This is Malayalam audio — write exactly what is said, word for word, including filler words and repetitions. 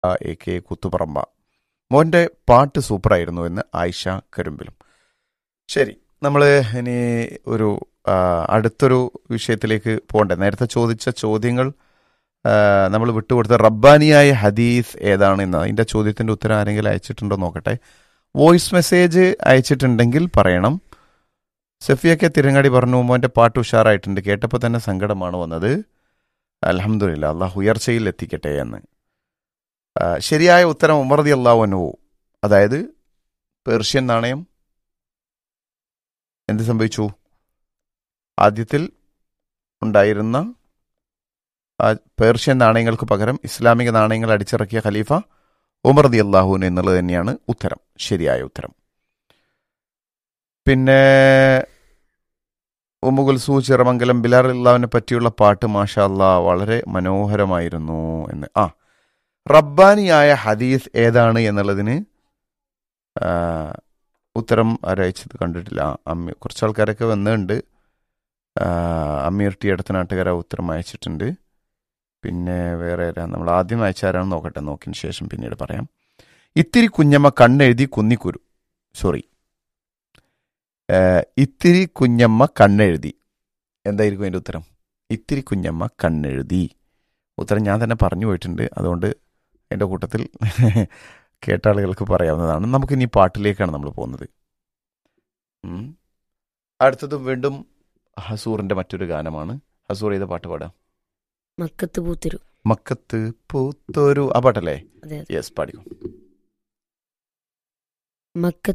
A K Kuthuparamba. മോൻ്റെ പാട്ട് സൂപ്പറായിരുന്നു എന്ന് ആയിഷ കരുമ്പിലും. ശരി, നമ്മൾ ഇനി ഒരു ആ, അടുത്തൊരു വിഷയത്തിലേക്ക് പോകണ്ടേ. നേരത്തെ ചോദിച്ച ചോദ്യങ്ങൾ നമ്മൾ വിട്ടുകൊടുത്ത റബ്ബാനിയായ ഹദീസ് ഏതാണെന്ന് അതിൻ്റെ ചോദ്യത്തിൻ്റെ ഉത്തരം ആരെങ്കിലും അയച്ചിട്ടുണ്ടോ നോക്കട്ടെ. വോയിസ് മെസ്സേജ് അയച്ചിട്ടുണ്ടെങ്കിൽ പറയണം. സഫിയൊക്കെ തിരങ്ങാടി പറഞ്ഞു മോൻ്റെ പാട്ട് ഉഷാറായിട്ടുണ്ട്, കേട്ടപ്പോൾ തന്നെ സങ്കടമാണ് വന്നത്. അൽഹംദുലില്ലാ, അള്ളാഹു ഉയർച്ചയിൽ എത്തിക്കട്ടെ എന്ന്. ആ, ശരിയായ ഉത്തരം ഉമർ റളിയല്ലാഹു അൻഹു, അതായത് പേർഷ്യൻ നാണയം എന്ത് സംഭവിച്ചു? ആദ്യത്തിൽ ഉണ്ടായിരുന്ന ആ പേർഷ്യൻ നാണയങ്ങൾക്ക് പകരം ഇസ്ലാമിക നാണയങ്ങൾ അടിച്ചിറക്കിയ ഖലീഫ ഉമർ റളിയല്ലാഹു അൻഹു എന്നുള്ളത് തന്നെയാണ് ഉത്തരം, ശരിയായ ഉത്തരം. പിന്നെ ഉമ്മു കുൽസൂ ചിറമംഗലം ബിലാൽ റളിയല്ലാഹുവിനെ പറ്റിയുള്ള പാട്ട് മാഷാ അല്ലാ വളരെ മനോഹരമായിരുന്നു എന്ന്. ആ, റബ്ബാനിയായ ഹദീസ് ഏതാണ് എന്നുള്ളതിന് ആ, ഉത്തരം ആരയച്ചത് കണ്ടിട്ടില്ല. അമ്മി കുറച്ച് ആൾക്കാരൊക്കെ വന്നിട്ടുണ്ട്. അമീർ ടി അടുത്ത നാട്ടുകാര ഉത്തരം അയച്ചിട്ടുണ്ട്. പിന്നെ വേറെ ആരാ? നമ്മൾ ആദ്യം അയച്ചാരാണെന്ന് നോക്കട്ടെ, നോക്കിയതിന് ശേഷം പിന്നീട് പറയാം. ഇത്തിരി കുഞ്ഞമ്മ കണ്ണെഴുതി കുന്നിക്കുരു, സോറി, ഇത്തിരി കുഞ്ഞമ്മ കണ്ണെഴുതി, എന്തായിരിക്കും അതിൻ്റെ ഉത്തരം? ഇത്തിരി കുഞ്ഞമ്മ കണ്ണെഴുതി. ഉത്തരം ഞാൻ തന്നെ പറഞ്ഞു പോയിട്ടുണ്ട്, അതുകൊണ്ട് അതിൻ്റെ കൂട്ടത്തിൽ കേട്ട ആളുകൾക്ക് പറയാവുന്നതാണ്. നമുക്കിനി പാട്ടിലേക്കാണ് നമ്മൾ പോകുന്നത്. ഉം. അടുത്തതും വീണ്ടും ഹസൂറിൻ്റെ മറ്റൊരു ഗാനമാണ്. ഹസൂർ ചെയ്ത പാട്ട് പാടാം. മക്കത്ത് പൂത്തൊരു മക്കത്ത് പൂത്തൊരു, ആ പാട്ടല്ലേ? അതെ അതെ യെസ്, പാടിക്കും. മക്ക